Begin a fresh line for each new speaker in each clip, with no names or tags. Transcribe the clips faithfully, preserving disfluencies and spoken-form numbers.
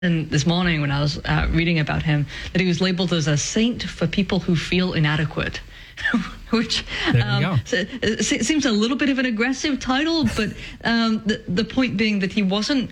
And this morning when I was uh, reading about him, that he was labeled as a saint for people who feel inadequate, which um, so, it seems a little bit of an aggressive title, but um, the, the point being that he wasn't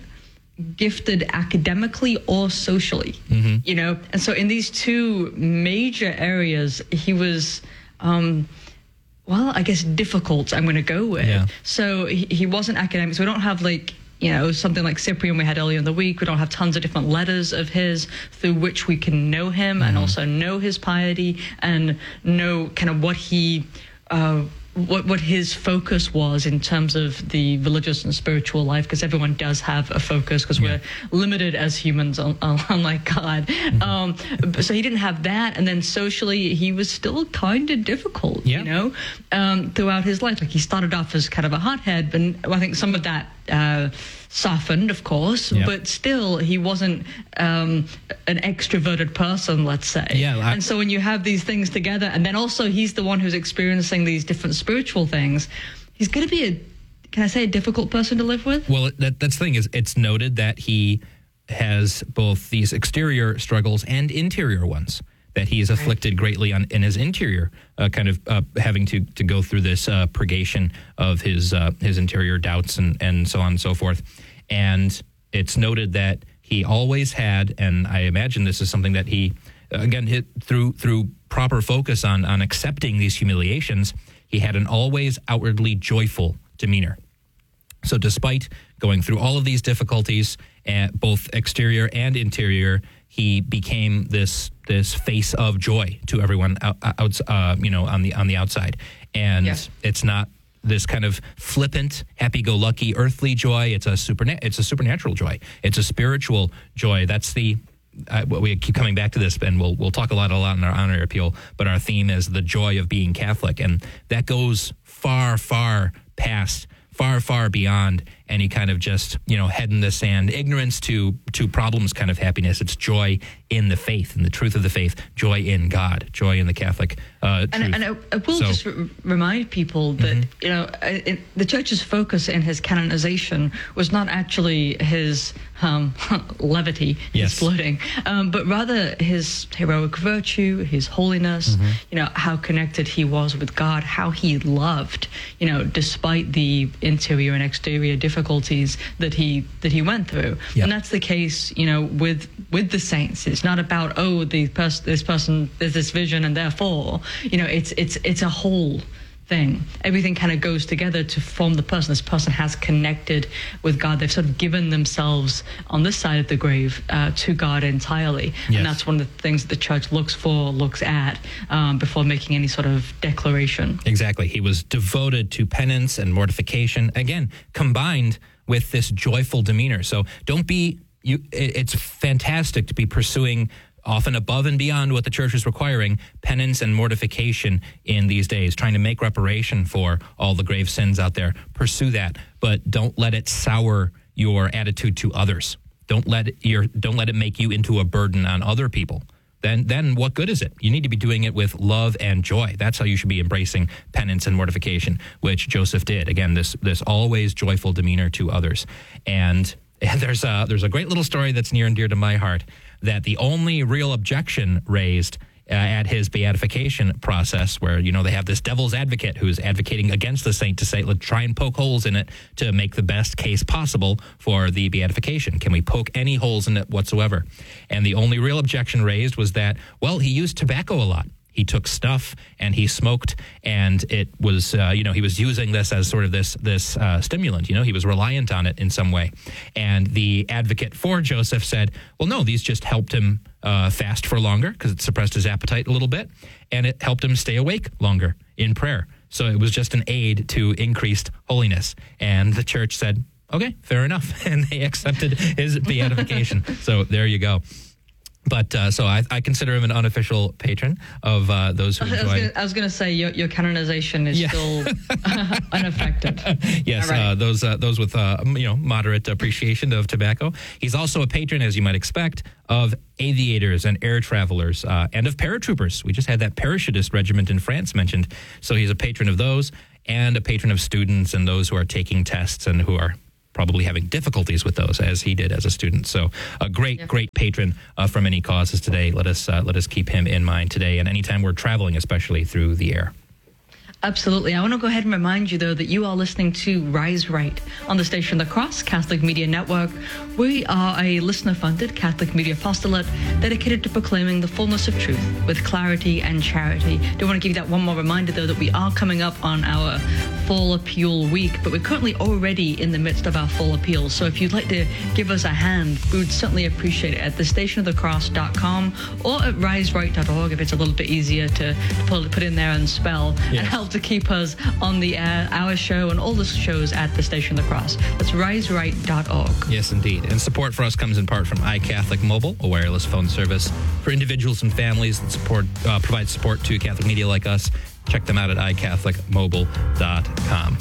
gifted academically or socially, mm-hmm. you know, and so in these two major areas, he was, um, well, I guess difficult, I'm going to go with. Yeah. So he, he wasn't academic, so we don't have like, you know, something like Cyprian we had earlier in the week. We don't have tons of different letters of his through which we can know him mm-hmm. and also know his piety and know kind of what he, uh, what what his focus was in terms of the religious and spiritual life, because everyone does have a focus because yeah. we're limited as humans, unlike God. Mm-hmm. Um, so he didn't have that, and then socially he was still kind of difficult, yeah. you know, um, throughout his life. Like he started off as kind of a hothead, but I think some of that uh, softened, of course, yeah. but still he wasn't um, an extroverted person, let's say.
Yeah, I-
and so when you have these things together, and then also he's the one who's experiencing these different spiritual things, he's going to be a, can I say, a difficult person to live with?
Well, that, that's the thing, is it's noted that he has both these exterior struggles and interior ones, that he is afflicted greatly on in his interior, uh, kind of uh, having to, to go through this uh, purgation of his uh, his interior doubts and, and so on and so forth. And it's noted that he always had, and I imagine this is something that he, again, hit through through proper focus on on accepting these humiliations, he had an always outwardly joyful demeanor. So despite going through all of these difficulties, uh, both exterior and interior, he became this this face of joy to everyone out, out uh, you know, on the on the outside. And yeah. it's not this kind of flippant, happy-go-lucky, earthly joy. It's a superna- It's a supernatural joy. It's a spiritual joy. That's the uh, we keep coming back to this, and we'll we'll talk a lot a lot in our honor appeal. But our theme is the joy of being Catholic, and that goes far, far past. far, far beyond any kind of just, you know, head in the sand, ignorance to to problems kind of happiness. It's joy in the faith, in the truth of the faith, joy in God, joy in the Catholic uh, truth.
And, and I, I will so, just r- remind people that, mm-hmm. you know, it, the Church's focus in his canonization was not actually his um, levity, his
yes.
floating, um, but rather his heroic virtue, his holiness, mm-hmm. you know, how connected he was with God, how he loved, you know, despite the interior and exterior difficulties that he that he went through. Yep. And that's the case, you know, with with the saints. It's not about, oh, the pers- this person, there's this vision, and therefore, you know, it's it's it's a whole thing. Everything kind of goes together to form the person. This person has connected with God. They've sort of given themselves on this side of the grave uh, to God entirely. Yes. And that's one of the things that the Church looks for, looks at um, before making any sort of declaration.
Exactly. He was devoted to penance and mortification, again, combined with this joyful demeanor. So don't be, you. it's fantastic to be pursuing often above and beyond what the Church is requiring, penance and mortification in these days, trying to make reparation for all the grave sins out there. Pursue that, but don't let it sour your attitude to others. Don't let it, your don't let it make you into a burden on other people. Then, then what good is it? You need to be doing it with love and joy. That's how you should be embracing penance and mortification, which Joseph did. Again, this this always joyful demeanor to others. And, and there's a there's a great little story that's near and dear to my heart, that the only real objection raised uh, at his beatification process, where, you know, they have this devil's advocate who's advocating against the saint to say, let's try and poke holes in it to make the best case possible for the beatification. Can we poke any holes in it whatsoever? And the only real objection raised was that, well, he used tobacco a lot. He took snuff and he smoked, and it was, uh, you know, he was using this as sort of this this uh, stimulant. You know, he was reliant on it in some way. And the advocate for Joseph said, well, no, these just helped him uh, fast for longer because it suppressed his appetite a little bit, and it helped him stay awake longer in prayer. So it was just an aid to increased holiness. And the Church said, okay, fair enough. And they accepted his beatification. So there you go. But uh, so I, I consider him an unofficial patron of uh, those who enjoy.
I was going to say your, your canonization is yeah. still unaffected.
Yes, right. uh, those uh, those with uh, you know moderate appreciation of tobacco. He's also a patron, as you might expect, of aviators and air travelers uh, and of paratroopers. We just had that parachutist regiment in France mentioned. So he's a patron of those and a patron of students and those who are taking tests and who are probably having difficulties with those as he did as a student. So a great, yeah. great patron uh, for many causes today. Let us uh, let us keep him in mind today, and anytime we're traveling, especially through the air.
Absolutely. I want to go ahead and remind you, though, that you are listening to Rise Right on the station The Cross Catholic Media Network. We are a listener-funded Catholic media apostolate dedicated to proclaiming the fullness of truth with clarity and charity. Do want to give you that one more reminder, though, that we are coming up on our Fall Appeal Week, but we're currently already in the midst of our Fall Appeal. So if you'd like to give us a hand, we would certainly appreciate it at the station of the cross dot com or at rise right dot org if it's a little bit easier to put, put in there and spell yes. and help to keep us on the air, our show, and all the shows at the Station of the Cross. That's rise right dot org.
Yes, indeed. And support for us comes in part from iCatholic Mobile, a wireless phone service for individuals and families that support uh, provide support to Catholic media like us. Check them out at i catholic mobile dot com.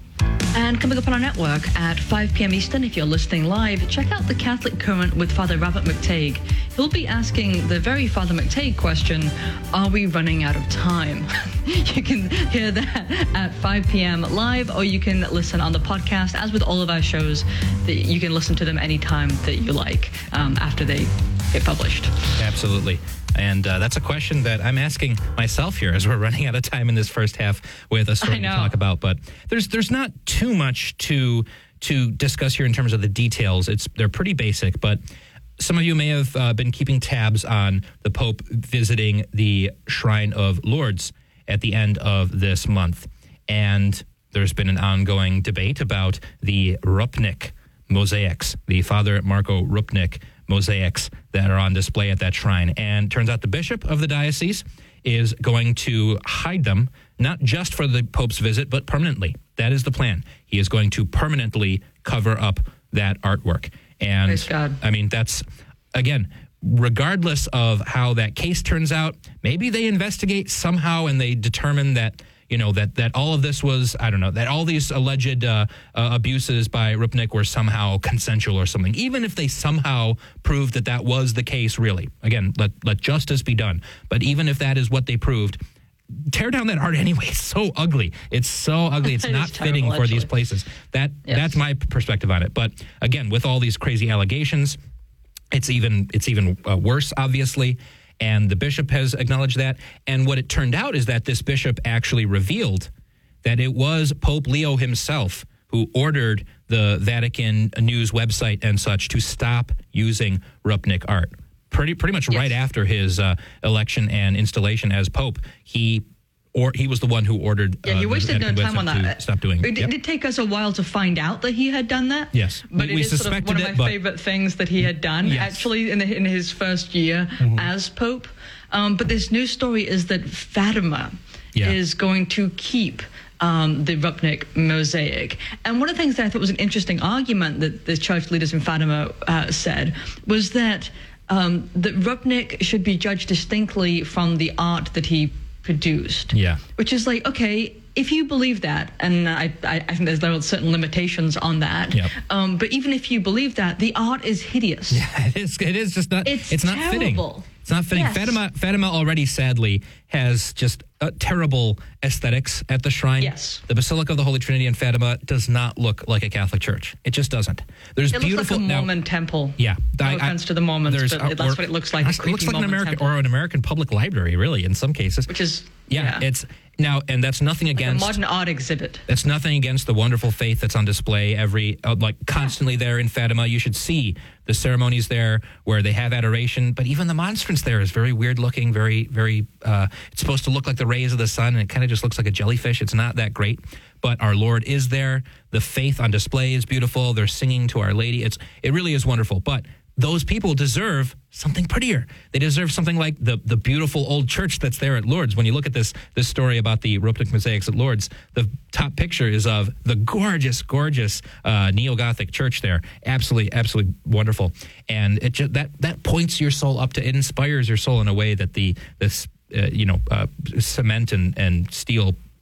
And coming up on our network at five p.m. Eastern, if you're listening live, check out the Catholic Current with Father Robert McTague. He'll be asking the very Father McTague question, are we running out of time? You can hear that at five p.m. live, or you can listen on the podcast. As with all of our shows, that you can listen to them anytime that you like um, after they get published.
Absolutely. And uh, that's a question that I'm asking myself here as we're running out of time in this first half with a story to talk about. But there's there's not too much to to discuss here in terms of the details. It's they're pretty basic, but some of you may have uh, been keeping tabs on the Pope visiting the Shrine of Lourdes at the end of this month. And there's been an ongoing debate about the Rupnik mosaics, the Father Marco Rupnik mosaics that are on display at that shrine. And turns out the bishop of the diocese is going to hide them, not just for the Pope's visit, but permanently. That is the plan. He is going to permanently cover up that artwork. And
Praise God.
I mean, that's, again, regardless of how that case turns out, maybe they investigate somehow and they determine that, you know, that, that all of this was, I don't know, that all these alleged uh, uh, abuses by Rupnik were somehow consensual or something. Even if they somehow proved that that was the case, really. Again, let, let justice be done. But even if that is what they proved, tear down that art anyway. It's so ugly. It's so ugly. It's not fitting terrible, for actually. These places. That yes. That's my perspective on it. But again, with all these crazy allegations, it's even it's even uh, worse, obviously. And the bishop has acknowledged that. And what it turned out is that this bishop actually revealed that it was Pope Leo himself who ordered the Vatican News website and such to stop using Rupnik art. Pretty pretty much yes. right after his uh, election and installation as Pope, he or he was the one who ordered.
Yeah, he uh, wasted no time on that.
Stop doing
it. It
yep.
did take us a while to find out that he had done that.
Yes,
but
we,
it
we
is sort of one of my
it,
favorite things that he had done.
Yes.
Actually, in the, in his first year mm-hmm. as Pope. Um, but this news story is that Fatima yeah. is going to keep um, the Rupnik mosaic. And one of the things that I thought was an interesting argument that the church leaders in Fatima uh, said was that um, that Rupnik should be judged distinctly from the art that he produced.
Yeah.
Which is like, okay, if you believe that, and I, I, I think there's there are certain limitations on that, yep. um, but even if you believe that, the art is hideous.
Yeah, it is. It is just not.
It's,
it's not
terrible.
fitting. It's not fitting.
Yes.
Fatima, Fatima already, sadly, has just uh, terrible aesthetics at the shrine.
Yes.
The Basilica of the Holy Trinity in Fatima does not look like a Catholic church. It just doesn't. There's
it
beautiful.
It looks like a Mormon
now,
temple.
Yeah.
No
I,
offense
I,
to the Mormons, but
uh,
that's
or,
what it looks like.
It looks like an American
temple.
or an American public library, really, in some cases.
Which is
yeah,
yeah.
it's. Now, and that's nothing
like
against...
a modern art exhibit.
That's nothing against the wonderful faith that's on display every, uh, like, constantly yeah. there in Fatima. You should see the ceremonies there where they have adoration, but even the monstrance there is very weird looking, very, very... Uh, it's supposed to look like the rays of the sun, and it kind of just looks like a jellyfish. It's not that great, but our Lord is there. The faith on display is beautiful. They're singing to Our Lady. It's It really is wonderful, but... those people deserve something prettier. They deserve something like the, the beautiful old church that's there at Lourdes. When you look at this this story about the Rupnik mosaics at Lourdes, the top picture is of the gorgeous, gorgeous uh, neo-Gothic church there. Absolutely, absolutely wonderful. And it just, that that points your soul up to, it inspires your soul in a way that the this uh, you know uh, cement and, and steel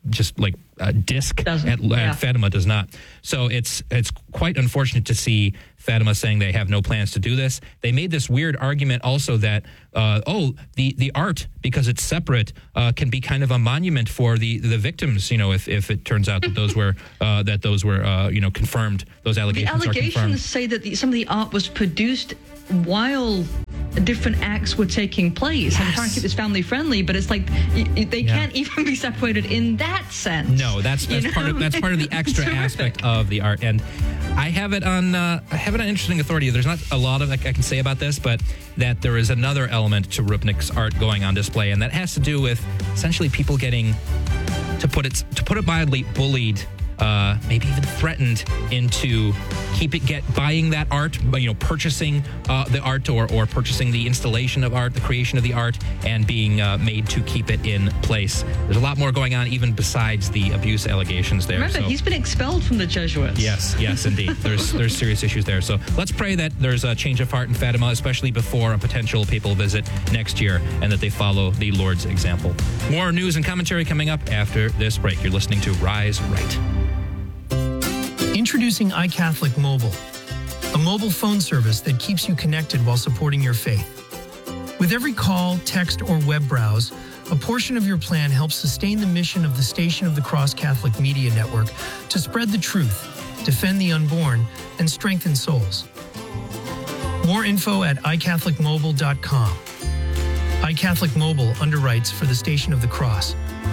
just like a disc
Doesn't,
at,
yeah.
at Fatima does not. So it's it's quite unfortunate to see Fatima saying they have no plans to do this. They made this weird argument also that, uh, oh, the, the art, because it's separate, uh, can be kind of a monument for the, the victims, you know, if, if it turns out that those were, uh, that those were uh, you know, confirmed, those allegations
The allegations
are confirmed.
say that the, some of the art was produced while different acts were taking place.
Yes.
I'm trying to keep this family friendly, but it's like y- y- they
Yeah.
can't even be separated in that sense.
No, that's that's
You
part of
know?
that's part of the extra
Terrific.
aspect of the art, and I have it on uh, I have it on Interesting Authority. There's not a lot of I can say about this, but that there is another element to Rupnik's art going on display, and that has to do with essentially people getting, to put it to put it mildly, bullied. Uh, maybe even threatened into keep it get buying that art, you know, purchasing uh, the art or or purchasing the installation of art, the creation of the art, and being uh, made to keep it in place. There's a lot more going on even besides the abuse allegations there.
Remember,
so.
he's been expelled from the Jesuits.
Yes, yes, indeed. There's there's serious issues there. So let's pray that there's a change of heart in Fatima, especially before a potential papal visit next year, and that they follow the Lord's example. More news and commentary coming up after this break. You're listening to Rise Right.
Introducing iCatholic Mobile, a mobile phone service that keeps you connected while supporting your faith. With every call, text, or web browse, a portion of your plan helps sustain the mission of the Station of the Cross Catholic Media Network to spread the truth, defend the unborn, and strengthen souls. More info at i catholic mobile dot com. iCatholic Mobile underwrites for the Station of the Cross.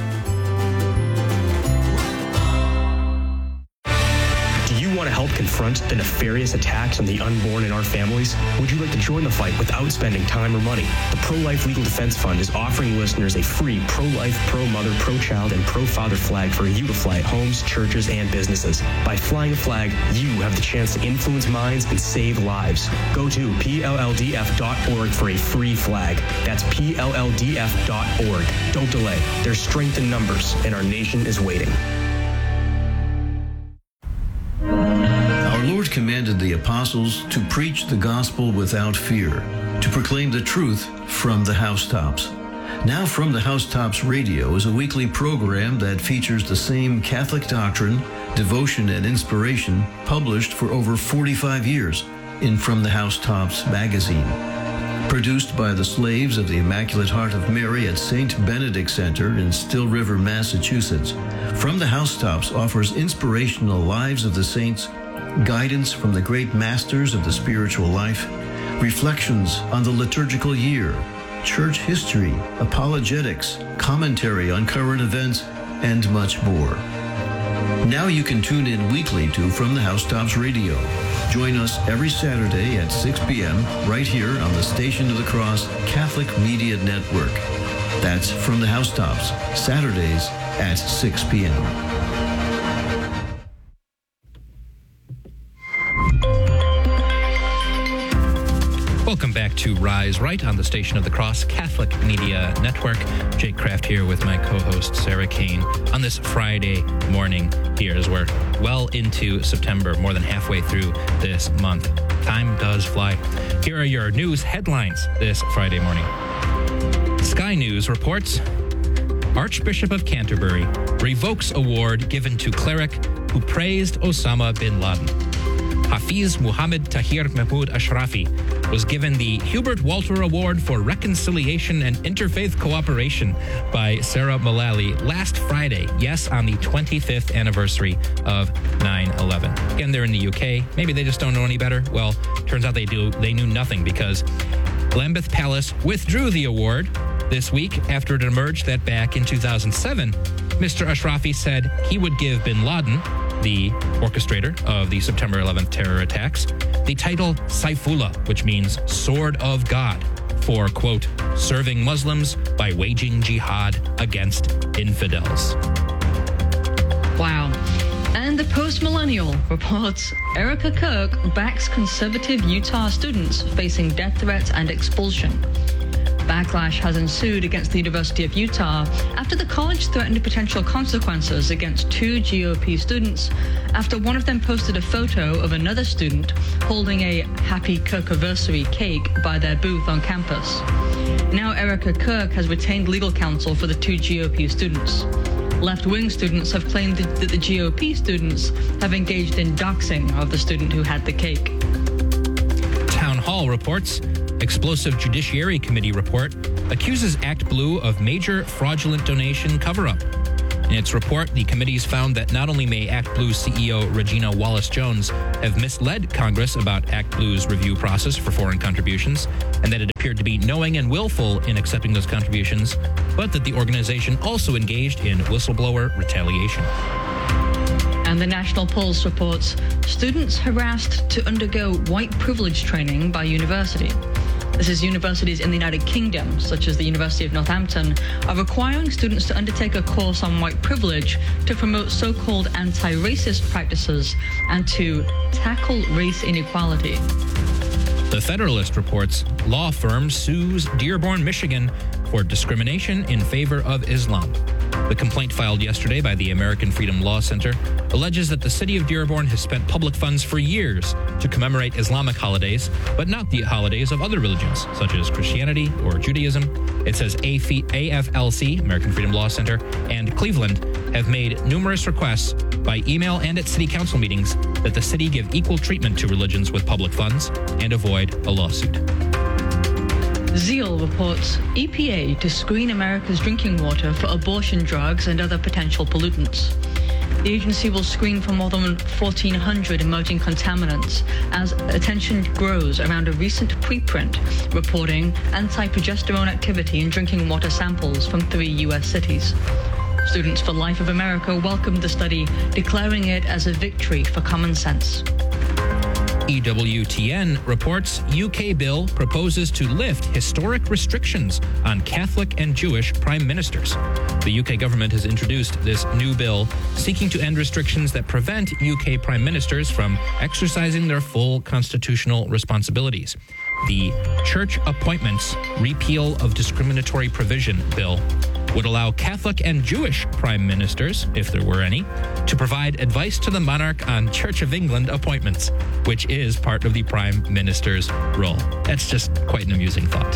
Do you want to help confront the nefarious attacks on the unborn in our families? Would you like to join the fight without spending time or money? The Pro-Life Legal Defense Fund is offering listeners a free pro-life, pro-mother, pro-child, and pro-father flag for you to fly at homes, churches, and businesses. By flying a flag, you have the chance to influence minds and save lives. Go to P L L D F dot org for a free flag. That's P L L D F dot org. Don't delay. There's strength in numbers, and our nation is waiting.
Our Lord commanded the apostles to preach the gospel without fear, to proclaim the truth from the housetops. Now From the Housetops Radio is a weekly program that features the same Catholic doctrine, devotion, and inspiration published for over forty-five years in From the Housetops magazine. Produced by the slaves of the Immaculate Heart of Mary at Saint Benedict Center in Still River, Massachusetts, From the Housetops offers inspirational lives of the saints, guidance from the great masters of the spiritual life, reflections on the liturgical year, church history, apologetics, commentary on current events, and much more. Now you can tune in weekly to From the Housetops Radio. Join us every Saturday at six p.m. right here on the Station of the Cross Catholic Media Network. That's From the Housetops, Saturdays at six p.m.
Welcome back to Rise Right on the Station of the Cross Catholic Media Network. Jake Kraft here with my co-host Sarah Kane on this Friday morning here as we're well into September, more than halfway through this month. Time does fly. Here are your news headlines this Friday morning. Sky News reports Archbishop of Canterbury revokes award given to cleric who praised Osama bin Laden. Hafiz Muhammad Tahir Mahmoud Ashrafi was given the Hubert Walter Award for Reconciliation and Interfaith Cooperation by Sarah Mullally last Friday, yes, on the twenty-fifth anniversary of nine eleven. Again, they're in the U K. Maybe they just don't know any better. Well, turns out they do. They knew nothing because Lambeth Palace withdrew the award this week after it emerged that back in two thousand seven, Mister Ashrafi said he would give bin Laden, the orchestrator of the September eleventh terror attacks, the title Saifullah, which means Sword of God, for, quote, serving Muslims by waging jihad against infidels.
Wow. And the Post-Millennial reports Erica Kirk backs conservative Utah students facing death threats and expulsion. Backlash has ensued against the University of Utah after the college threatened potential consequences against two G O P students after one of them posted a photo of another student holding a Happy Kirkiversary cake by their booth on campus. Now Erica Kirk has retained legal counsel for the two G O P students. Left-wing students have claimed that, that the G O P students have engaged in doxing of the student who had the cake.
Town Hall reports, explosive Judiciary Committee report accuses Act Blue of major fraudulent donation cover-up. In its report, the committees found that not only may Act Blue C E O Regina Wallace-Jones have misled Congress about Act Blue's review process for foreign contributions, and that it appeared to be knowing and willful in accepting those contributions, but that the organization also engaged in whistleblower retaliation.
And the National Pulse reports students harassed to undergo white privilege training by university. This is universities in the United Kingdom, such as the University of Northampton, are requiring students to undertake a course on white privilege to promote so-called anti-racist practices and to tackle race inequality.
The Federalist reports law firm sues Dearborn, Michigan for discrimination in favor of Islam. The complaint filed yesterday by the American Freedom Law Center alleges that the city of Dearborn has spent public funds for years to commemorate Islamic holidays, but not the holidays of other religions, such as Christianity or Judaism. It says A F L C, American Freedom Law Center, and Cleveland have made numerous requests by email and at city council meetings that the city give equal treatment to religions with public funds and avoid a lawsuit.
Zeal reports E P A to screen America's drinking water for abortion drugs and other potential pollutants. The agency will screen for more than fourteen hundred emerging contaminants as attention grows around a recent preprint reporting anti-progesterone activity in drinking water samples from three U S cities. Students for Life of America welcomed the study, declaring it as a victory for common sense.
E W T N reports U K bill proposes to lift historic restrictions on Catholic and Jewish prime ministers. The U K government has introduced this new bill seeking to end restrictions that prevent U K prime ministers from exercising their full constitutional responsibilities. The Church Appointments Repeal of Discriminatory Provision bill would allow Catholic and Jewish prime ministers, if there were any, to provide advice to the monarch on Church of England appointments, which is part of the prime minister's role. That's just quite an amusing thought to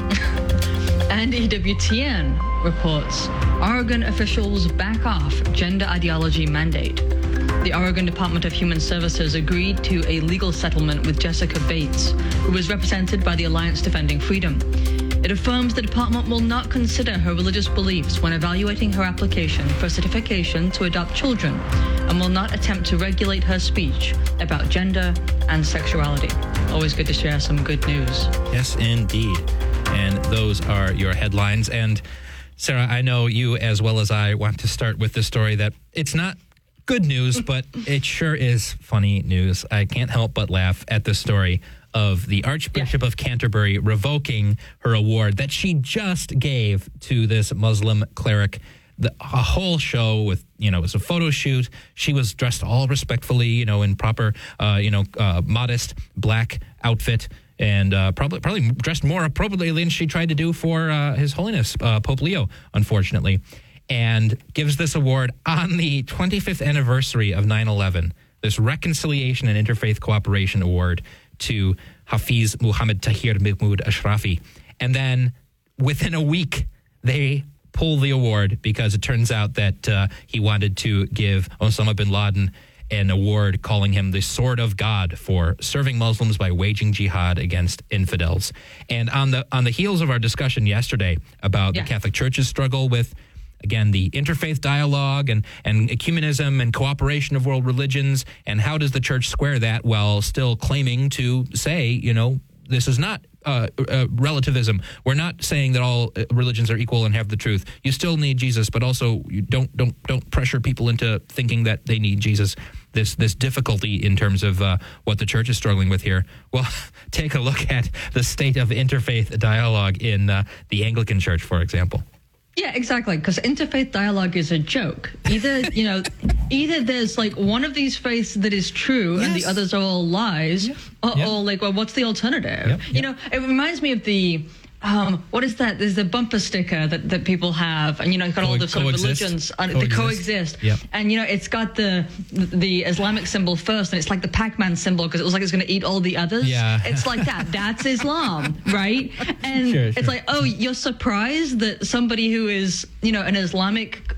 me.
And E W T N reports Oregon officials back off gender ideology mandate. The Oregon Department of Human Services agreed to a legal settlement with Jessica Bates, who was represented by the Alliance Defending Freedom. It affirms the department will not consider her religious beliefs when evaluating her application for certification to adopt children and will not attempt to regulate her speech about gender and sexuality. Always good to share some good news.
Yes, indeed. And those are your headlines. And Sarah, I know you as well as I want to start with the story that it's not good news, but it sure is funny news. I can't help but laugh at the story of the Archbishop yeah. of Canterbury revoking her award that she just gave to this Muslim cleric. The, a whole show with, you know, it was a photo shoot. She was dressed all respectfully, you know, in proper, uh, you know, uh, modest black outfit, and uh, probably probably dressed more appropriately than she tried to do for uh, His Holiness uh, Pope Leo, unfortunately, and gives this award on the twenty-fifth anniversary of nine eleven, this Reconciliation and Interfaith Cooperation Award to Hafiz Muhammad Tahir Mahmoud Ashrafi. And then within a week, they pull the award because it turns out that uh, he wanted to give Osama bin Laden an award calling him the Sword of God for serving Muslims by waging jihad against infidels. And on the on the heels of our discussion yesterday about yeah. the Catholic Church's struggle with, again, the interfaith dialogue and, and ecumenism and cooperation of world religions, and how does the church square that while still claiming to say, you know, this is not uh, uh, relativism. We're not saying that all religions are equal and have the truth. You still need Jesus, but also you don't don't don't pressure people into thinking that they need Jesus. This this difficulty in terms of uh, what the church is struggling with here. Well, take a look at the state of interfaith dialogue in uh, the Anglican Church, for example.
Yeah, exactly. Because interfaith dialogue is a joke. Either, you know, either there's like one of these faiths that is true yes. and the others are all lies, yeah. Or, yeah. or like, well, what's the alternative? Yeah. You yeah. know, it reminds me of the, um, what is that? There's the bumper sticker that, that people have, and, you know, you've got Co- all the sort coexist. of religions, uh, the coexist. Yep. And, you know, it's got the the Islamic symbol first, and it's like the Pac-Man symbol because it was like it's going to eat all the others.
Yeah.
It's like that. That's Islam, right? And
sure,
it's
sure.
like, oh, you're surprised that somebody who is, you know, an Islamic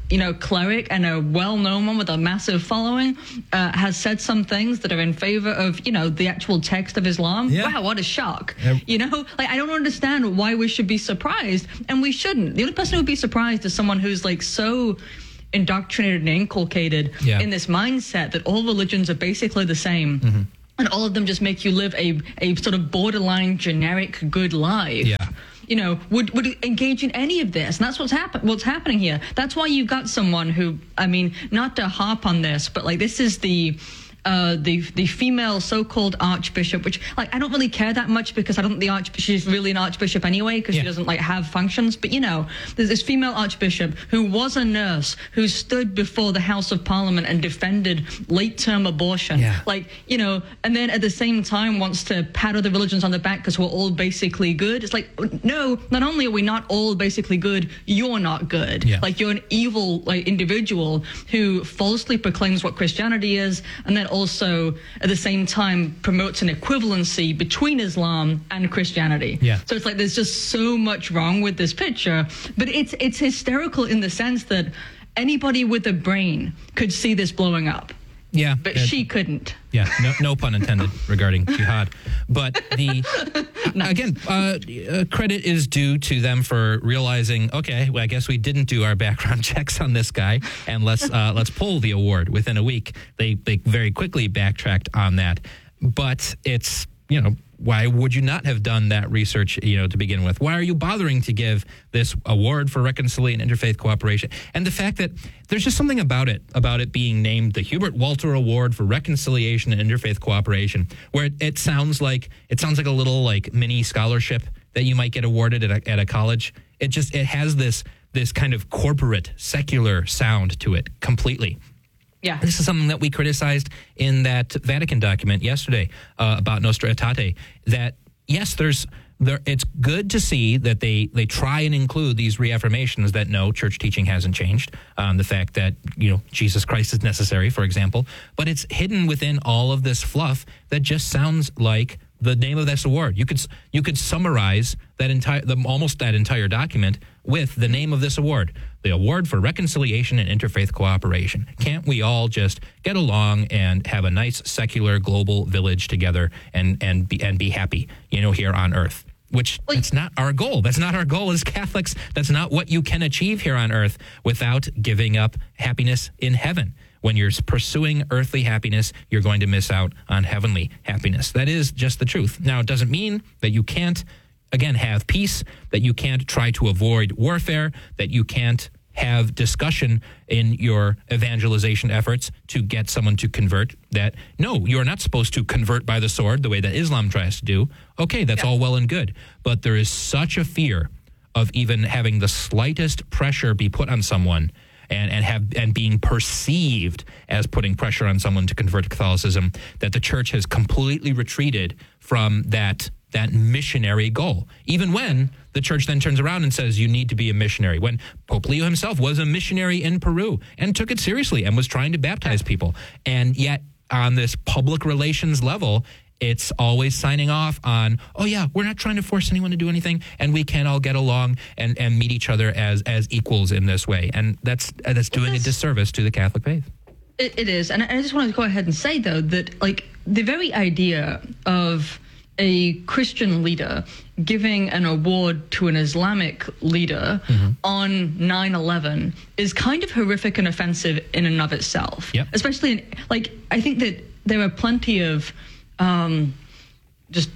you know, cleric and a well-known one with a massive following uh, has said some things that are in favor of, you know, the actual text of Islam.
Yeah.
Wow, what a shock.
Yep.
You know, like, I don't understand why we should be surprised, and we shouldn't. The only person who would be surprised is someone who's, like, so indoctrinated and inculcated
yeah.
in this mindset that all religions are basically the same. Mm-hmm. And all of them just make you live a, a sort of borderline generic good life.
Yeah.
You know, would would engage in any of this. And that's what's happen what's happening here. That's why you've got someone who, I mean, not to harp on this, but like this is the uh, the the female so-called archbishop, which like I don't really care that much because I don't think the archbishop she's really an archbishop anyway because yeah. she doesn't like have functions. But you know, there's this female archbishop who was a nurse who stood before the House of Parliament and defended late-term abortion.
Yeah.
Like you know, and then at the same time wants to pat other religions on the back because we're all basically good. It's like no, not only are we not all basically good, you're not good.
Yeah.
Like you're an evil like individual who falsely proclaims what Christianity is, and then also at the same time promotes an equivalency between Islam and Christianity.
Yeah.
So it's like there's just so much wrong with this picture, but it's it's hysterical in the sense that anybody with a brain could see this blowing up.
Yeah.
But
it,
she couldn't.
Yeah, no, no pun intended regarding jihad. But the nice. again, uh, uh, credit is due to them for realizing, okay, well, I guess we didn't do our background checks on this guy, and let's uh, let's pull the award within a week. They they very quickly backtracked on that. But it's, you know, why would you not have done that research, you know, to begin with? Why are you bothering to give this award for reconciliation and interfaith cooperation? And the fact that there's just something about it, about it being named the Hubert Walter Award for Reconciliation and Interfaith Cooperation, where it, it sounds like it sounds like a little like mini scholarship that you might get awarded at a, at a college. It just it has this this kind of corporate secular sound to it completely.
Yeah.
This is something that we criticized in that Vatican document yesterday uh, about Nostra Aetate, that, yes, there's there. It's good to see that they, they try and include these reaffirmations that, no, church teaching hasn't changed, um, the fact that, you know, Jesus Christ is necessary, for example, but it's hidden within all of this fluff that just sounds like the name of this award. You could you could summarize that entire the, almost that entire document with the name of this award, the Award for Reconciliation and Interfaith Cooperation. Can't we all just get along and have a nice secular global village together and and be and be happy, you know, here on earth? Which that's not our goal. That's not our goal as Catholics. That's not what you can achieve here on earth without giving up happiness in heaven. When you're pursuing earthly happiness, you're going to miss out on heavenly happiness. That is just the truth. Now, it doesn't mean that you can't, again, have peace, that you can't try to avoid warfare, that you can't have discussion in your evangelization efforts to get someone to convert, that, no, you're not supposed to convert by the sword the way that Islam tries to do. Okay, that's yeah. all well and good. But there is such a fear of even having the slightest pressure be put on someone and, and have and being perceived as putting pressure on someone to convert to Catholicism, that the church has completely retreated from that that missionary goal. Even when the church then turns around and says you need to be a missionary. When Pope Leo himself was a missionary in Peru and took it seriously and was trying to baptize people. And yet on this public relations level, it's always signing off on, oh, yeah, we're not trying to force anyone to do anything, and we can all get along and, and meet each other as as equals in this way. And that's that's doing a disservice to the Catholic faith.
It, it is. And I just want to go ahead and say, though, that, like, the very idea of a Christian leader giving an award to an Islamic leader mm-hmm. on nine eleven is kind of horrific and offensive in and of itself.
Yep.
Especially, in, like, I think that there are plenty of um, just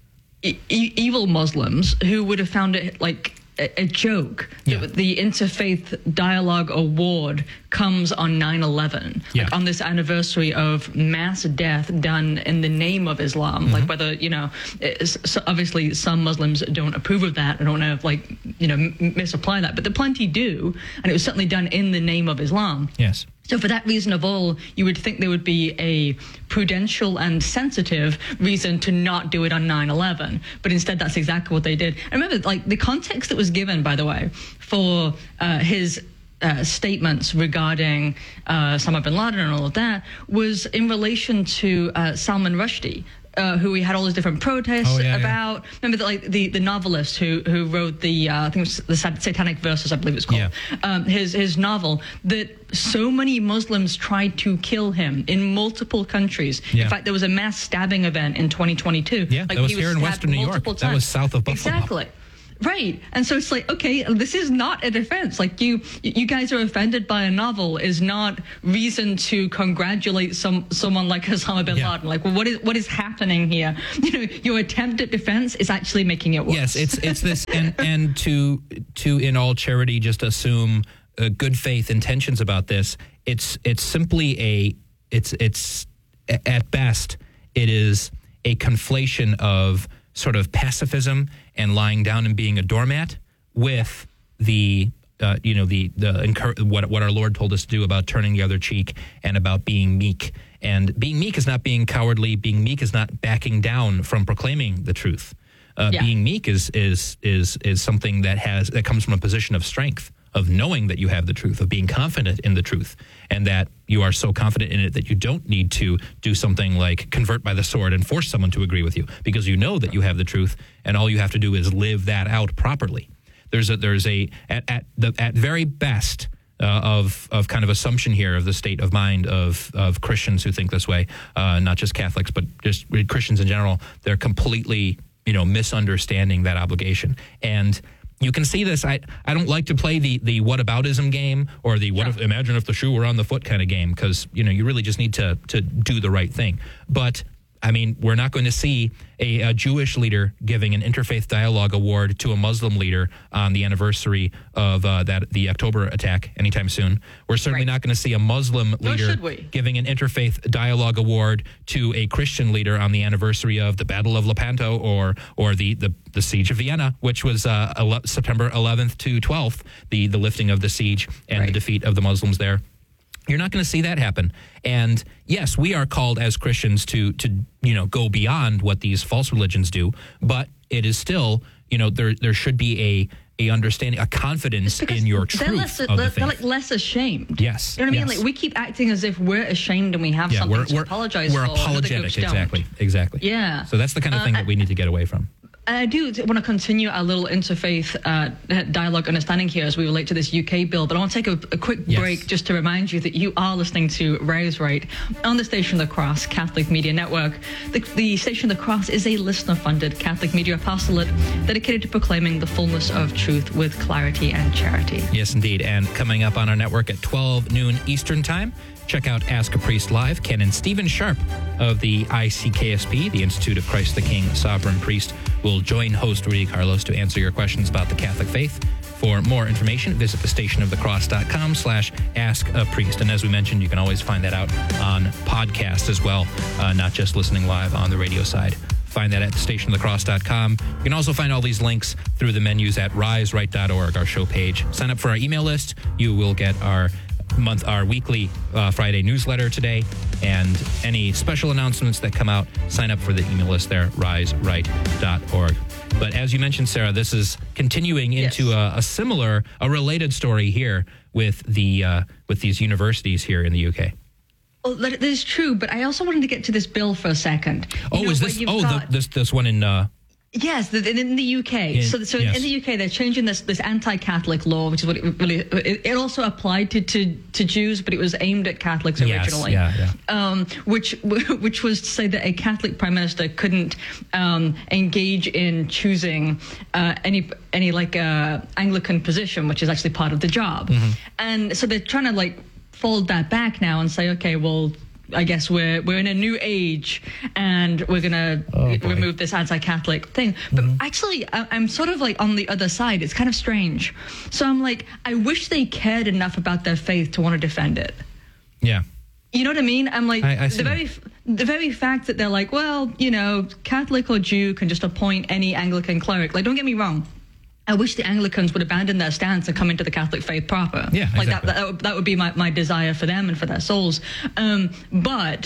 e- e- evil Muslims who would have found it, like, a, a joke
yeah.
that the Interfaith Dialogue Award comes on nine eleven,
yeah.
like on this anniversary of mass death done in the name of Islam. Mm-hmm. Like whether, you know, so obviously some Muslims don't approve of that and don't want to, like, you know, m- misapply that, but the plenty do, and it was certainly done in the name of Islam.
Yes.
So for that reason of all, you would think there would be a prudential and sensitive reason to not do it on nine eleven. But instead, that's exactly what they did. And remember, like, the context that was given, by the way, for uh, his uh, statements regarding uh, Osama bin Laden and all of that was in relation to uh, Salman Rushdie, uh, who we had all these different protests
oh, yeah,
about. Yeah. Remember, the, like the, the novelist who who wrote the uh, I think it was the Satanic Verses, I believe it's called.
Yeah.
Um, his his novel that so many Muslims tried to kill him in multiple countries.
Yeah.
In fact, there was a mass stabbing event in twenty twenty-two.
Yeah,
like,
that was
he
here in Western New York.
Times.
That was south of Buffalo.
Exactly. Right. And so it's like, okay, this is not a defense. Like you you guys are offended by a novel is not reason to congratulate some someone like Osama bin
yeah.
Laden. Like, well, what is what is happening here? You know, your attempt at defense is actually making it worse.
Yes, it's it's this and, and to to in all charity just assume uh, good faith intentions about this. It's it's simply a it's it's at best it is a conflation of sort of pacifism and lying down and being a doormat with the, uh, you know, the the what what our Lord told us to do about turning the other cheek and about being meek. And being meek is not being cowardly. Being meek is not backing down from proclaiming the truth. Uh, yeah. Being meek is is is is something that has that comes from a position of strength, of knowing that you have the truth, of being confident in the truth, and that you are so confident in it that you don't need to do something like convert by the sword and force someone to agree with you, because you know that you have the truth, and all you have to do is live that out properly. There's a there's a at at the at very best uh, of of kind of assumption here of the state of mind of of Christians who think this way, uh, not just Catholics, but just Christians in general. They're completely, you know, misunderstanding that obligation. And you can see this. I, I don't like to play the the whataboutism game or the what if imagine if the shoe were on the foot kind of game, because, you know, you really just need to to do the right thing. But I mean, we're not going to see a, a Jewish leader giving an interfaith dialogue award to a Muslim leader on the anniversary of uh, that the October attack anytime soon. We're certainly right. not going to see a Muslim leader giving an interfaith dialogue award to a Christian leader on the anniversary of the Battle of Lepanto or or the, the, the Siege of Vienna, which was uh, September eleventh to twelfth, the, the lifting of the siege and right. the defeat of the Muslims there. You're not going to see that happen. And yes, we are called as Christians to, to you know, go beyond what these false religions do, but it is still, you know, there there should be a a understanding, a confidence in your truth.
They're less,
of
they're,
the faith.
they're like less ashamed.
Yes.
You know what I mean?
Yes.
Like we keep acting as if we're ashamed and we have
yeah,
something
we're,
to
we're,
apologize
we're
for.
We're apologetic, exactly,
don't.
exactly.
Yeah.
So that's the kind of thing uh, that we need to get away from.
I do want to continue our little interfaith uh, dialogue understanding here as we relate to this U K bill, but I want to take a, a quick yes. break just to remind you that you are listening to Rise Right on the Station of the Cross Catholic Media Network. The, the Station of the Cross is a listener-funded Catholic media apostolate dedicated to proclaiming the fullness of truth with clarity and charity.
Yes, indeed. And coming up on our network at twelve noon Eastern Time, check out Ask a Priest Live. Canon Stephen Sharp of the I C K S P, the Institute of Christ the King Sovereign Priest, will join host Rudy Carlos to answer your questions about the Catholic faith. For more information, visit thestationofthecross.com slash ask a priest. And as we mentioned, you can always find that out on podcast as well, uh, not just listening live on the radio side. Find that at station of the cross dot com. You can also find all these links through the menus at rise right dot org, our show page. Sign up for our email list. You will get our month, our weekly uh, Friday newsletter today, and any special announcements that come out, sign up for the email list there, rise right dot org. But as you mentioned, Sarah, this is continuing into yes. a, a similar, a related story here with the uh, with these universities here in the U K.
Well, that is true, but I also wanted to get to this bill for a second. You
oh,
know,
is this? Oh,
got,
the, this this one in. Uh,
Yes, in the U K.
In,
so, so
yes.
in the U K, they're changing this this anti-Catholic law, which is what it really. It, it also applied to, to to Jews, but it was aimed at Catholics originally.
Yes, yeah, yeah.
Um, which which was to say that a Catholic prime minister couldn't um, engage in choosing uh, any any like uh, Anglican position, which is actually part of the job. Mm-hmm. And so they're trying to like fold that back now and say, okay, well, I guess we're we're in a new age, and we're gonna oh, remove this anti-Catholic thing. But mm-hmm. actually, I, I'm sort of like on the other side. It's kind of strange. So I'm like, I wish they cared enough about their faith to want to defend it.
Yeah.
You know what I mean? I'm like,
I, I
the very the very fact that they're like, well, you know, Catholic or Jew can just appoint any Anglican cleric. Like, don't get me wrong. I wish the Anglicans would abandon their stance and come into the Catholic faith proper.
Yeah,
like
exactly.
that, that. That would be my, my desire for them and for their souls. Um, but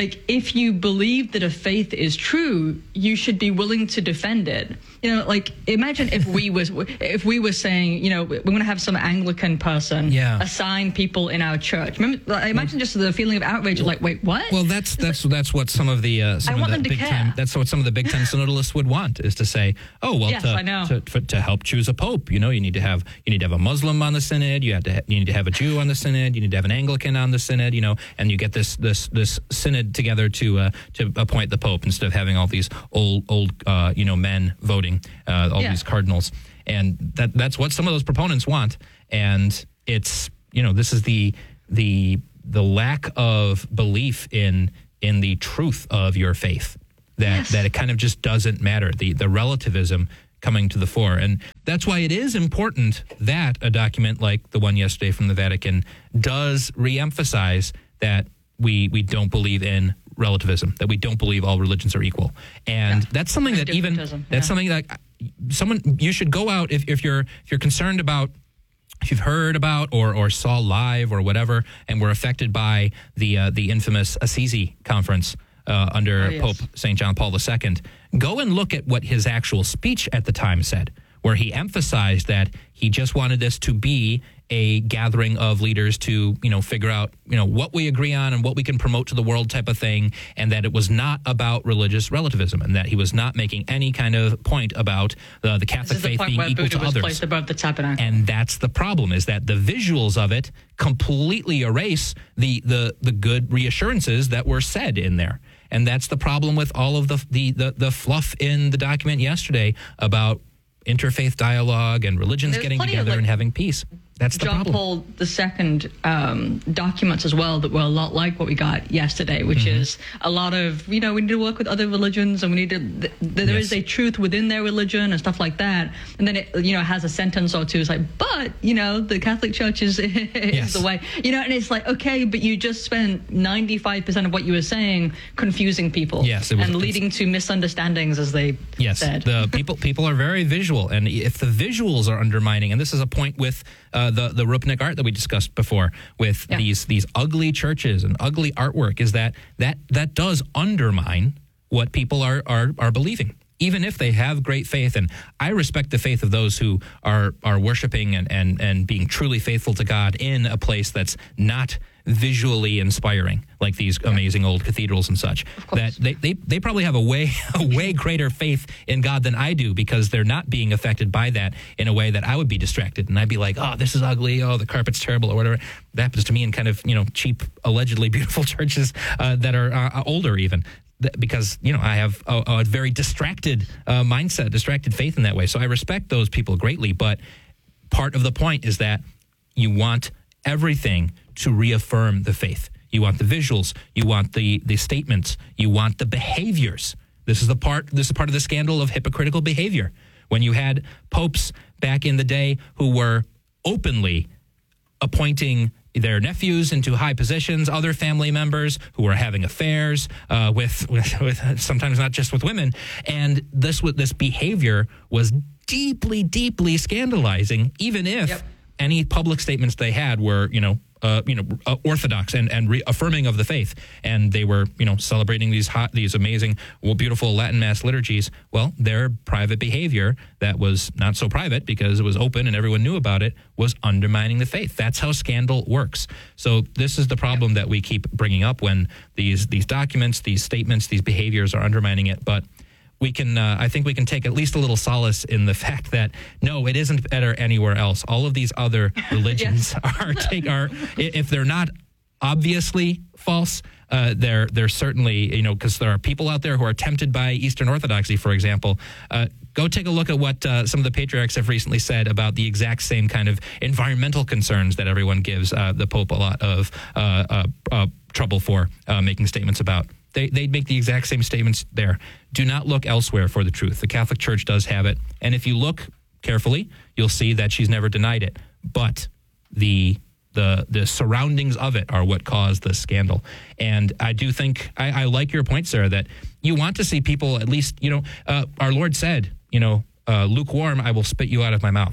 like, if you believe that a faith is true, you should be willing to defend it. You know, like, imagine if we was if we were saying, you know, we're going to have some Anglican person
yeah.
assign people in our church. Remember, like, imagine just the feeling of outrage, of like, wait, what?
Well, that's that's that's what some of the uh, some
I
of
want
the
them to
big
care.
time that's what some of the big time synodalists would want, is to say, oh well,
Yes,
to,
I know.
to for, to help choose a pope, you know, you need to have you need to have a Muslim on the synod, you have to ha- you need to have a Jew on the synod, you need to have an Anglican on the synod, you know, and you get this this this synod together to uh, to appoint the pope instead of having all these old old uh, you know men voting, uh, all
Yeah.
these cardinals, and that that's what some of those proponents want, and it's you know this is the the the lack of belief in in the truth of your faith, that
Yes.
that it kind of just doesn't matter, the the relativism coming to the fore. And that's why it is important that a document like the one yesterday from the Vatican does reemphasize that we we don't believe in relativism, that we don't believe all religions are equal. And
Yeah.
that's something that even
Differentism,
that's
yeah.
something that someone you should go out if, if you're if you're concerned about, if you've heard about or or saw live or whatever, and were affected by the uh, the infamous Assisi conference uh, under
Oh, yes.
Pope Saint John Paul the Second, go and look at what his actual speech at the time said, where he emphasized that he just wanted this to be a gathering of leaders to, you know, figure out, you know, what we agree on and what we can promote to the world type of thing, and that it was not about religious relativism, and that he was not making any kind of point about uh, the
This
Catholic
is the
faith
point
being
where
equal
Buddha
to
was
others.
placed above the tabernacle.
And that's the problem, is that the visuals of it completely erase the the the good reassurances that were said in there. And that's the problem with all of the the the, the fluff in the document yesterday about interfaith dialogue and religions
There's
getting
plenty of,
together
like,
and having peace. That's the
John
problem.
Paul the Second um, documents as well that were a lot like what we got yesterday, which
Mm-hmm.
is a lot of, you know, we need to work with other religions, and we need to, th- th- there
Yes.
is a truth within their religion and stuff like that. And then it, you know, has a sentence or two. It's like, but, you know, the Catholic Church is, is
Yes.
the way, you know, and it's like, okay, but you just spent ninety-five percent of what you were saying confusing people.
Yes, it was-
and leading to misunderstandings, as they
Yes,
said.
the people people are very visual, and if the visuals are undermining, and this is a point with uh, the the Rupnik art that we discussed before, with
Yeah.
these these ugly churches and ugly artwork, is that that that does undermine what people are are are believing, even if they have great faith. And I respect the faith of those who are are worshiping and and and being truly faithful to God in a place that's not visually inspiring, like these amazing old cathedrals and such. That they, they they probably have a way a way greater faith in God than I do, because they're not being affected by that in a way that I would be distracted, and I'd be like, oh, this is ugly, oh, the carpet's terrible, or whatever. That happens to me in kind of, you know, cheap, allegedly beautiful churches uh, that are uh, older even. Because, you know, I have a, a very distracted uh, mindset, distracted faith in that way. So I respect those people greatly. But part of the point is that you want everything to reaffirm the faith. You want the visuals. You want the, the statements. You want the behaviors. This is the part. This is part of the scandal of hypocritical behavior. When you had popes back in the day who were openly appointing their nephews into high positions, other family members who were having affairs uh, with, with, with sometimes not just with women, and this this behavior was deeply, deeply scandalizing, even if
Yep.
any public statements they had were, you know, uh, you know, uh, orthodox and and reaffirming of the faith, and they were, you know, celebrating these hot, these amazing, well, beautiful Latin Mass liturgies. Well, their private behavior that was not so private because it was open and everyone knew about it was undermining the faith. That's how scandal works. So this is the problem that we keep bringing up when these these documents, these statements, these behaviors are undermining it, but. We can, uh, I think we can take at least a little solace in the fact that, no, it isn't better anywhere else. All of these other religions are, take, are, if they're not obviously false, uh, they're, they're certainly, you know, because there are people out there who are tempted by Eastern Orthodoxy, for example. Uh, go take a look at what uh, some of the patriarchs have recently said about the exact same kind of environmental concerns that everyone gives uh, the Pope a lot of uh, uh, uh, trouble for uh, making statements about. They, they'd make the exact same statements there. Do not look elsewhere for the truth. The Catholic Church does have it. And if you look carefully, you'll see that she's never denied it. But the the the surroundings of it are what caused the scandal. And I do think, I, I like your point, Sarah, that you want to see people at least, you know, uh, our Lord said, you know, uh, lukewarm, I will spit you out of my mouth.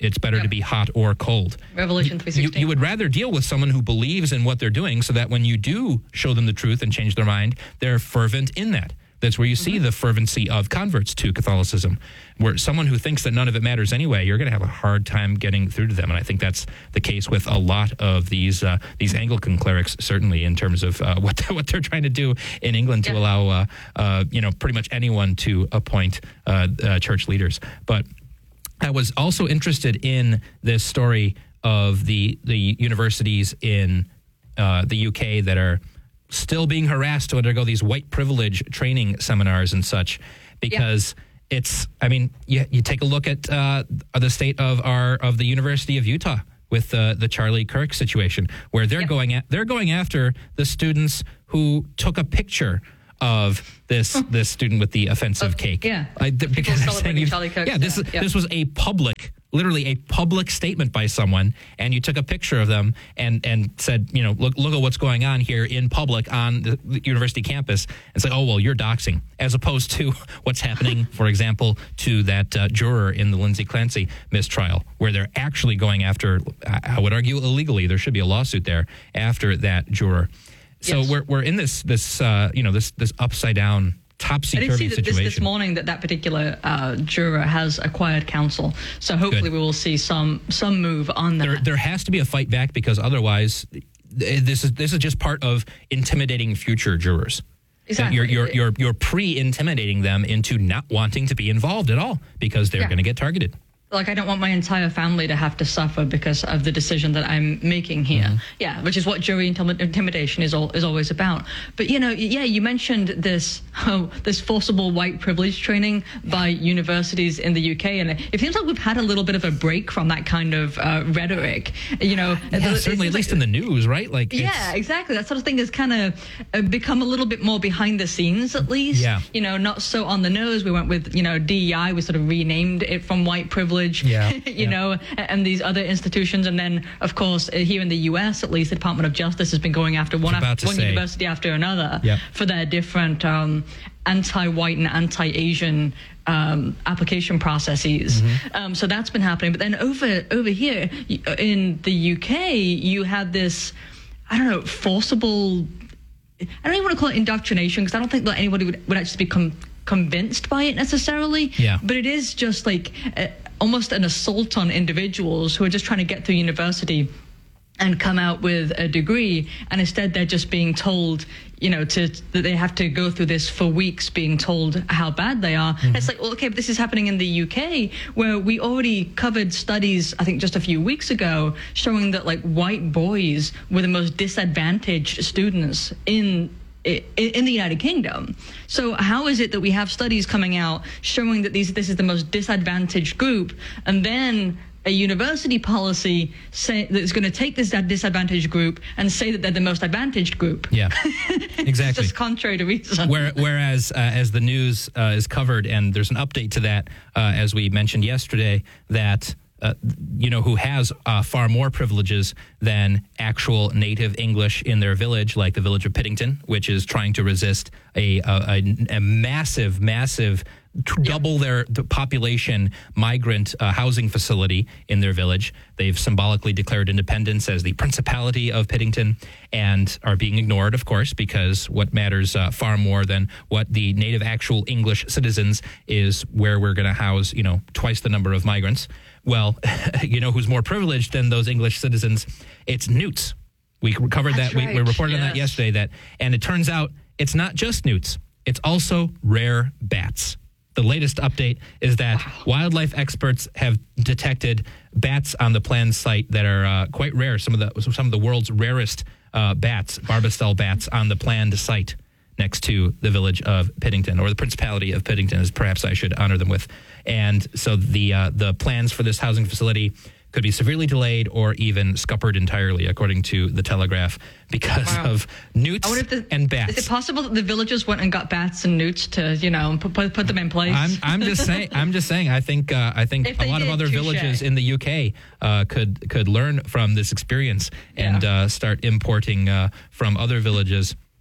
It's better
Yep.
to be hot or cold.
Revelation three
You,
sixteen.
you would rather deal with someone who believes in what they're doing so that when you do show them the truth and change their mind, they're fervent in that. That's where you see
Mm-hmm.
the fervency of converts to Catholicism, where someone who thinks that none of it matters anyway, you're going to have a hard time getting through to them. And I think that's the case with a lot of these uh, these Anglican clerics, certainly in terms of uh, what what they're trying to do in England to
Yeah.
allow uh, uh, you know pretty much anyone to appoint uh, uh, church leaders. But I was also interested in this story of the the universities in uh, the U K that are still being harassed to undergo these white privilege training seminars and such, because yeah. it's, I mean, you, you take a look at uh, the state of our of the University of Utah with uh, the Charlie Kirk situation, where they're yeah. going at, they're going after the students who took a picture of this oh. this student with the offensive
oh,
cake.
Yeah,
I, th- because
celebrating Charlie Kirk.
Yeah, this, yeah. this was a public, literally a public statement by someone, and you took a picture of them and, and said, you know, look look at what's going on here in public on the, the university campus, and say, oh, well, you're doxing, as opposed to what's happening, for example, to that uh, juror in the Lindsay Clancy mistrial, where they're actually going after, I would argue illegally, there should be a lawsuit there, after that juror. So yes. we're we're in this this uh, you know this this upside down topsy turvy situation.
This, this morning that that particular uh, juror has acquired counsel, so hopefully Good. we will see some some move on that.
There, there has to be a fight back, because otherwise, this is this is just part of intimidating future jurors.
Exactly.
You're you're you're, you're pre-intimidating them into not wanting to be involved at all, because they're yeah. going to get targeted.
Like, I don't want my entire family to have to suffer because of the decision that I'm making here. Mm-hmm. Yeah, which is what jury intim- intimidation is all, is always about. But, you know, yeah, you mentioned this oh, this forcible white privilege training by universities in the U K, and it seems like we've had a little bit of a break from that kind of uh, rhetoric. You know,
yeah, certainly, at least like, in the news, right? Like,
yeah, exactly. That sort of thing has kind of uh, become a little bit more behind the scenes, at least.
Yeah.
You know, not so on the nose. We went with, you know, D E I. We sort of renamed it from white privilege.
Yeah,
you
yeah.
know, and these other institutions. And then, of course, here in the U S, at least, the Department of Justice has been going after one, after, one university after another
yep.
for their different um, anti-white and anti-Asian um, application processes. Mm-hmm. Um, so that's been happening. But then over over here in the U K, you have this, I don't know, forcible, I don't even want to call it indoctrination, because I don't think that anybody would, would actually become convinced by it necessarily.
Yeah.
But it is just like uh, almost an assault on individuals who are just trying to get through university and come out with a degree, and instead they're just being told, you know, to that they have to go through this for weeks, being told how bad they are. Mm-hmm. It's like, well, okay, but this is happening in the U K, where we already covered studies, I think just a few weeks ago, showing that like white boys were the most disadvantaged students in in the United Kingdom. So how is it that we have studies coming out showing that these this is the most disadvantaged group, and then a university policy say that's going to take this disadvantaged group and say that they're the most advantaged group?
Yeah, exactly.
It's just contrary to reason.
Where, whereas uh, as the news uh, is covered, and there's an update to that, uh, as we mentioned yesterday, that Uh, you know, who has uh, far more privileges than actual native English in their village, like the village of Piddington, which is trying to resist a a, a massive, massive, double their the population migrant uh, housing facility in their village. They've symbolically declared independence as the Principality of Piddington, and are being ignored, of course, because what matters uh, far more than what the native actual English citizens is where we're going to house, you know, twice the number of migrants. Well, you know who's more privileged than those English citizens? It's newts. We covered
That's
that.
Right.
We, we reported
yes.
on that yesterday. That, and it turns out it's not just newts. It's also rare bats. The latest update is that wow. wildlife experts have detected bats on the planned site that are uh, quite rare. Some of the some of the world's rarest uh, bats, barbastelle bats, on the planned site next to the village of Piddington, or the Principality of Piddington, as perhaps I should honor them with. And so the uh, the plans for this housing facility could be severely delayed or even scuppered entirely, according to the Telegraph, because wow. of newts the, and bats.
Is it possible that the villagers went and got bats and newts to, you know, put put them in place?
I'm I'm just saying. I'm just saying. I think uh, I think a lot did, of other touche. villages in the U K uh, could could learn from this experience and yeah. uh, start importing uh, from other villages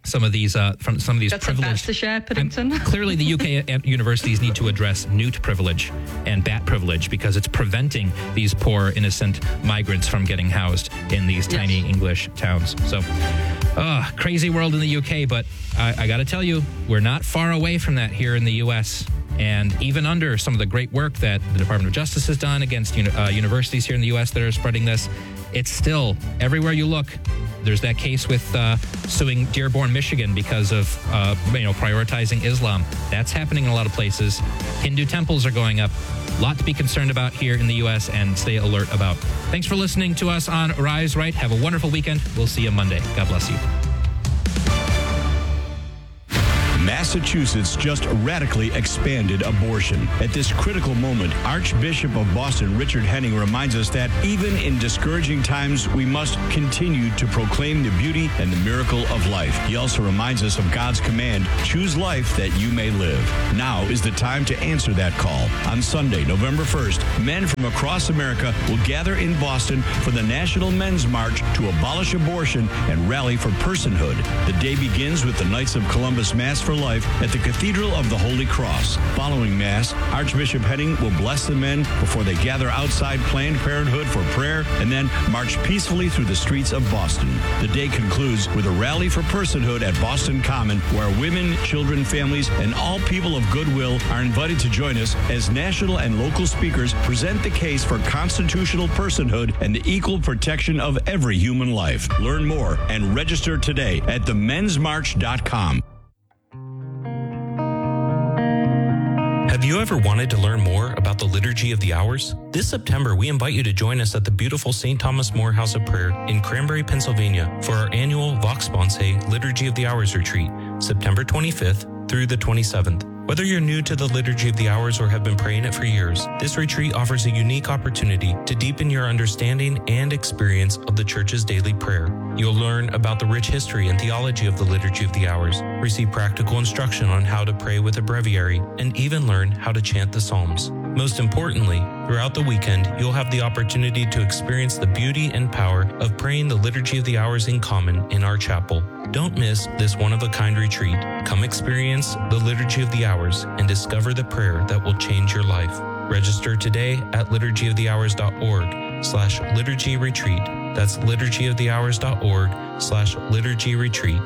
some of these uh, from some of these
That's
privileged.
That's a to share, Piddington.
I'm, clearly, the U K universities need to address newt privilege and bat privilege because it's preventing these poor, innocent migrants from getting housed in these yes. tiny English towns. So, uh, crazy world in the U K, but I, I got to tell you, we're not far away from that here in the U S. And even under some of the great work that the Department of Justice has done against uni- uh, universities here in the U S that are spreading this, it's still, everywhere you look, there's that case with uh, suing Dearborn, Michigan because of, uh, you know, prioritizing Islam. That's happening in a lot of places. Hindu temples are going up. A lot to be concerned about here in the U S and stay alert about. Thanks for listening to us on Rise Right. Have a wonderful weekend. We'll see you Monday. God bless you.
Massachusetts just radically expanded abortion. At this critical moment, Archbishop of Boston Richard Henning reminds us that even in discouraging times, we must continue to proclaim the beauty and the miracle of life. He also reminds us of God's command, choose life that you may live. Now is the time to answer that call. On Sunday, November first, men from across America will gather in Boston for the National Men's March to abolish abortion and rally for personhood. The day begins with the Knights of Columbus Mass for Life at the Cathedral of the Holy Cross. Following Mass, Archbishop Henning will bless the men before they gather outside Planned Parenthood for prayer and then march peacefully through the streets of Boston. The day concludes with a rally for personhood at Boston Common, where women, children, families, and all people of goodwill are invited to join us as national and local speakers present the case for constitutional personhood and the equal protection of every human life. Learn more and register today at the mens march dot com.
Have you ever wanted to learn more about the Liturgy of the Hours? This September, we invite you to join us at the beautiful Saint Thomas More House of Prayer in Cranberry, Pennsylvania for our annual Vox Sponsae Liturgy of the Hours retreat, September twenty-fifth through the twenty-seventh. Whether you're new to the Liturgy of the Hours or have been praying it for years, this retreat offers a unique opportunity to deepen your understanding and experience of the Church's daily prayer. You'll learn about the rich history and theology of the Liturgy of the Hours, receive practical instruction on how to pray with a breviary, and even learn how to chant the Psalms. Most importantly, throughout the weekend, you'll have the opportunity to experience the beauty and power of praying the Liturgy of the Hours in common in our chapel. Don't miss this one-of-a-kind retreat. Come experience the Liturgy of the Hours and discover the prayer that will change your life. Register today at liturgy of the hours dot org slash liturgy retreat. That's liturgy of the hours dot org slash liturgy retreat.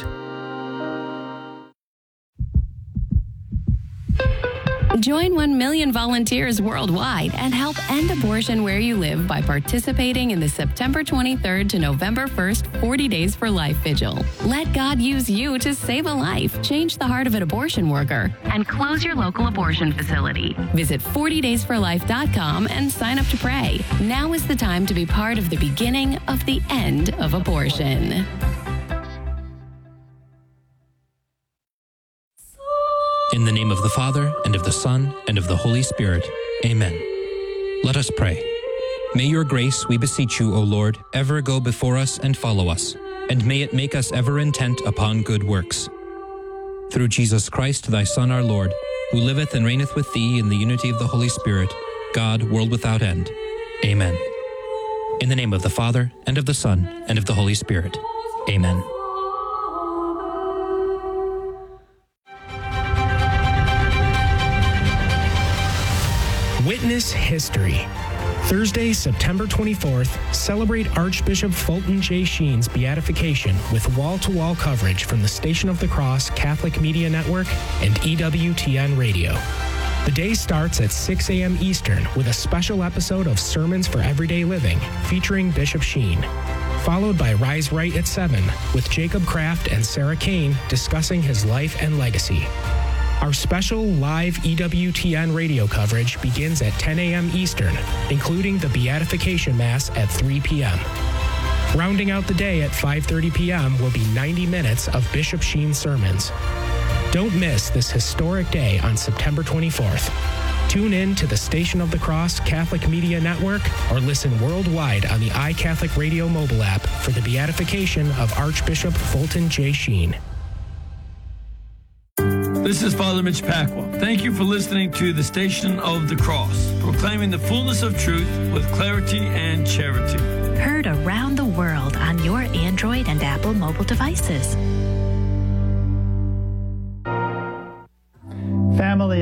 Join one million volunteers worldwide and help end abortion where you live by participating in the September twenty-third to November first forty Days for Life Vigil. Let God use you to save a life, change the heart of an abortion worker, and close your local abortion facility. Visit forty days for life dot com and sign up to pray. Now is the time to be part of the beginning of the end of abortion.
In the name of the Father, and of the Son, and of the Holy Spirit. Amen. Let us pray. May your grace, we beseech you, O Lord, ever go before us and follow us, and may it make us ever intent upon good works. Through Jesus Christ, thy Son, our Lord, who liveth and reigneth with thee in the unity of the Holy Spirit, God, world without end. Amen. In the name of the Father, and of the Son, and of the Holy Spirit. Amen.
Witness History. Thursday, September twenty-fourth, celebrate Archbishop Fulton J. Sheen's beatification with wall-to-wall coverage from the Station of the Cross Catholic Media Network and E W T N Radio. The day starts at six a.m. Eastern with a special episode of Sermons for Everyday Living featuring Bishop Sheen, followed by Rise Right at seven with Jacob Kraft and Sarah Kane discussing his life and legacy. Our special live E W T N radio coverage begins at ten a.m. Eastern, including the Beatification Mass at three p.m. Rounding out the day at five thirty p.m. will be ninety minutes of Bishop Sheen sermons. Don't miss this historic day on September twenty-fourth. Tune in to the Station of the Cross Catholic Media Network or listen worldwide on the iCatholic Radio mobile app for the beatification of Archbishop Fulton J. Sheen.
This is Father Mitch Pacwa. Thank you for listening to the Station of the Cross, proclaiming the fullness of truth with clarity and charity.
Heard around the world on your Android and Apple mobile devices.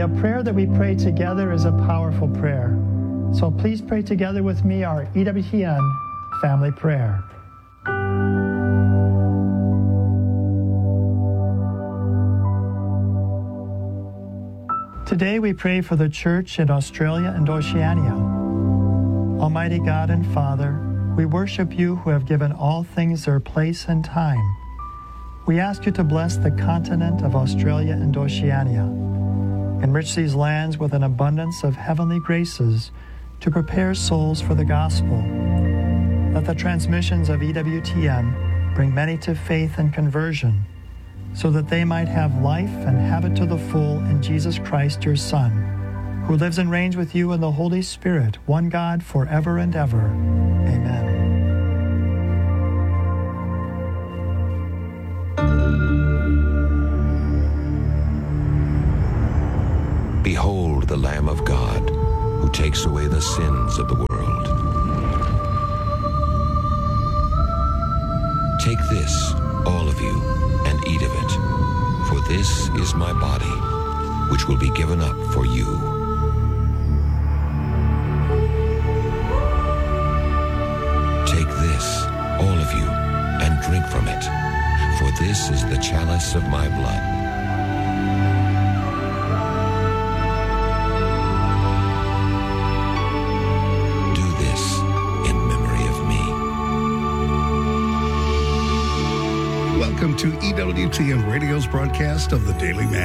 a prayer that we pray together is a powerful prayer. So please pray together with me our E W T N family prayer. Today we pray for the Church in Australia and Oceania. Almighty God and Father, we worship you who have given all things their place and time. We ask you to bless the continent of Australia and Oceania. Enrich these lands with an abundance of heavenly graces to prepare souls for the gospel. Let the transmissions of E W T N bring many to faith and conversion, so that they might have life and have it to the full in Jesus Christ, your Son, who lives and reigns with you in the Holy Spirit, one God, forever and ever. Amen.
Behold the Lamb of God, who takes away the sins of the world. Take this, all of you, and eat of it, for this is my body, which will be given up for you. Take this, all of you, and drink from it, for this is the chalice of my blood.
Welcome to E W T N Radio's broadcast of the Daily Mass.